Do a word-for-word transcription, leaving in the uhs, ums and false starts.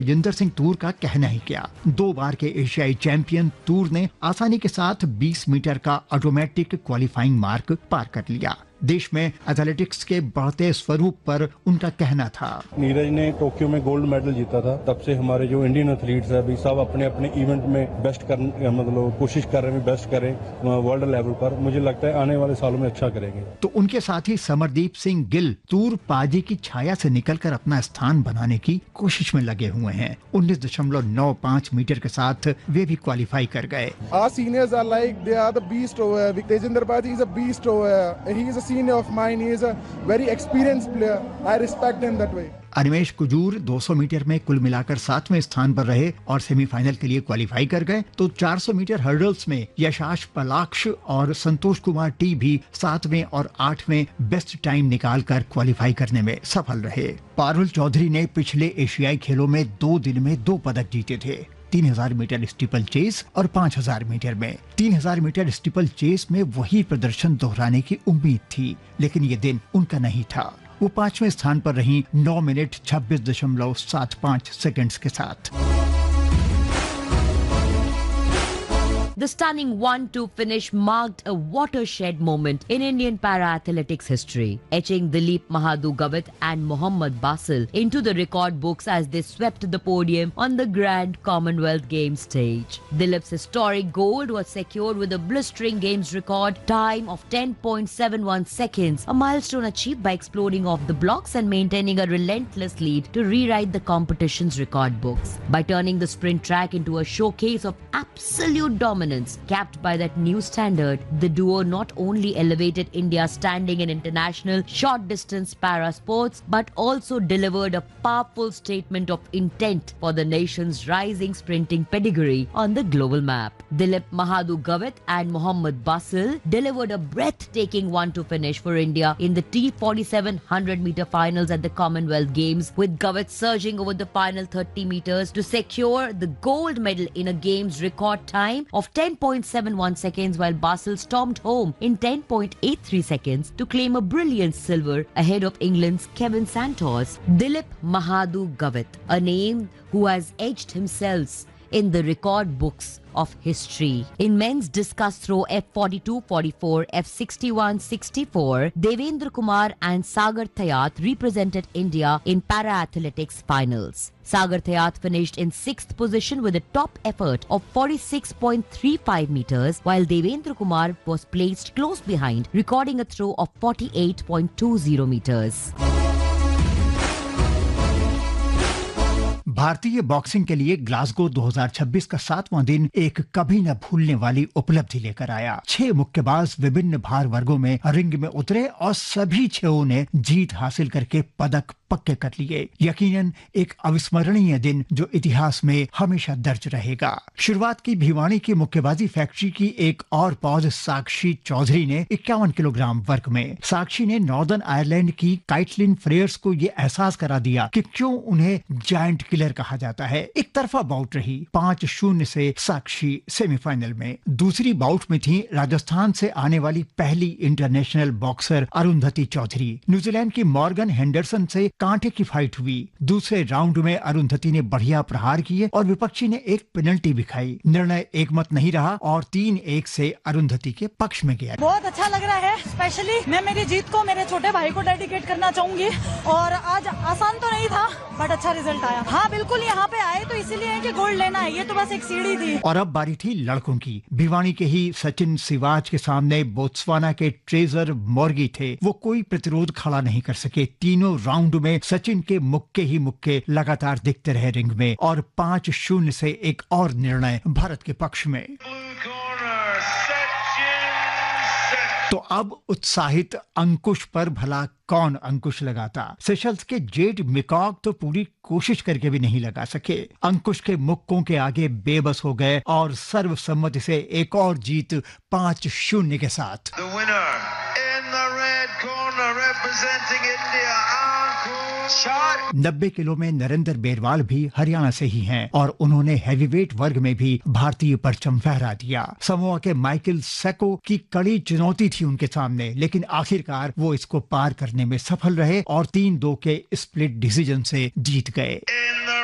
जिंदर सिंह तूर का कहना ही क्या। दो बार के एशियाई चैंपियन तूर ने आसानी के साथ बीस मीटर का ऑटोमेटिक क्वालिफाइंग मार्क पार कर लिया। देश में एथलेटिक्स के बढ़ते स्वरूप पर उनका कहना था, नीरज ने टोक्यो में गोल्ड मेडल जीता था, तब से हमारे जो इंडियन एथलीट्स है अभी सब अपने अपने इवेंट में बेस्ट कर मतलब कोशिश कर रहे हैं बेस्ट करें वर्ल्ड लेवल पर। मुझे लगता है आने वाले सालों में अच्छा करेंगे। तो उनके साथ ही समरदीप सिंह गिल तूर पाजी की छाया से निकलकर अपना स्थान बनाने की कोशिश में लगे हुए हैं। उन्नीस दशमलव नौ पाँच मीटर के साथ वे भी क्वालिफाई कर गए। Our seniors are like they are the beast over here. Tejinder Paji is a beast over here. He is a senior of mine. He is a very experienced player. I respect him that way. Animesh Kujur दो सौ metre में कुल मिलाकर सातवें स्थान पर रहे और सेमीफाइनल के लिए क्वालिफाई कर गए। तो चार सौ मीटर हर्डल्स में यशाश पलाक्ष और संतोष कुमार टी भी सातवें और आठवें बेस्ट टाइम निकालकर क्वालिफाई करने में सफल रहे। पारुल चौधरी ने पिछले एशियाई खेलों में दो दिन में दो पदक जीते थे। तीन हजार मीटर स्टीपल चेस और पाँच हजार मीटर में। तीन हजार मीटर स्टीपल चेस में वही प्रदर्शन दोहराने की उम्मीद थी, लेकिन ये दिन उनका नहीं था। वो पांचवें स्थान पर रही नौ मिनट छब्बीस दशमलव सात पाँच सेकंड्स के साथ। The stunning one two finish marked a watershed moment in Indian para-athletics history, etching Dilip Mahadugavit and Mohammad Basil into the record books as they swept the podium on the Grand Commonwealth Games stage. Dilip's historic gold was secured with a blistering Games record time of ten point seven one seconds, a milestone achieved by exploding off the blocks and maintaining a relentless lead to rewrite the competition's record books. By turning the sprint track into a showcase of absolute dominance, capped by that new standard, the duo not only elevated India's standing in international short distance para sports, but also delivered a powerful statement of intent for the nation's rising sprinting pedigree on the global map. Dilip Mahadugavit and Mohammad Basil delivered a breathtaking one two finish for India in the T forty-seven hundred meter finals at the Commonwealth Games, with Gavit surging over the final thirty meters to secure the gold medal in a Games record time of ten point seven one seconds, while Basil stormed home in ten point eight three seconds to claim a brilliant silver ahead of England's Kevin Santos. Dilip Mahadugavit, a name who has edged himself in the record books of history. In men's discus throw F forty-two forty-four, F sixty-one sixty-four, Devendra Kumar and Sagar Thayat represented India in para-athletics finals. Sagar Thayat finished in sixth position with a top effort of forty-six point three five meters, while Devendra Kumar was placed close behind, recording a throw of forty-eight point two zero meters. भारतीय boxing के लिए Glasgow दो हज़ार छब्बीस का सातवां दिन एक कभी न भूलने वाली उपलब्धि लेकर आया। छह मुक्केबाज विभिन्न भार वर्गों में रिंग में उतरे और सभी छहों ने जीत हासिल करके पदक पक्के कर लिए। यकीनन एक अविस्मरणीय दिन जो इतिहास में हमेशा दर्ज रहेगा। शुरुआत की भिवानी की मुक्केबाजी फैक्ट्री की एक और पौध साक्षी चौधरी ने इक्यावन किलोग्राम वर्ग में। साक्षी ने नॉर्दर्न आयरलैंड की काइटलिन फ्रेयर्स को ये एहसास करा दिया कि क्यों उन्हें जायंट किलर कहा जाता है। एक तरफा बाउट रही, पांच शून्य से साक्षी सेमीफाइनल में। दूसरी बाउट में थी राजस्थान से आने वाली पहली international boxer Arundhati Chaudhary. New Zealand की मॉर्गन हेंडरसन से कांटे की फाइट हुई। दूसरे राउंड में अरुंधति ने बढ़िया प्रहार किए और विपक्षी ने एक पेनल्टी भी खाई। निर्णय एक मत नहीं रहा और तीन एक से अरुंधति के पक्ष में गया। बहुत अच्छा लग रहा है। स्पेशली मैं मेरी जीत को मेरे छोटे भाई को डेडिकेट करना चाहूंगी। और आज आसान तो नहीं था, बट अच्छा रिजल्ट आया। हाँ बिल्कुल, यहाँ पे आए तो इसीलिए है कि गोल्ड लेना है, ये तो बस एक सीढ़ी थी। और अब बारी थी लड़कों की। भिवानी के ही सचिन सिवाच के सामने बोत्सवाना के ट्रेजर मोर्गी थे। वो कोई प्रतिरोध खड़ा नहीं कर सके। तीनों राउंड में सचिन के मुक्के ही मुक्के लगातार दिखते रहे रिंग में और पांच शून्य से एक और निर्णय भारत के पक्ष में। तो अब उत्साहित अंकुश पर भला कौन अंकुश लगाता। सेशल्स के जेड मिकॉक तो पूरी कोशिश करके भी नहीं लगा सके। अंकुश के मुक्कों के आगे बेबस हो गए और सर्वसम्मति से एक और जीत पांच शून्य के साथ। The winner in the red corner representing India, नब्बे किलो में नरेंद्र बेरवाल भी हरियाणा से ही हैं और उन्होंने हैवीवेट वर्ग में भी भारतीय परचम फहरा दिया। समोआ के माइकल सेको की कड़ी चुनौती थी उनके सामने, लेकिन आखिरकार वो इसको पार करने में सफल रहे और तीन दो के स्प्लिट डिसीजन से जीत गए।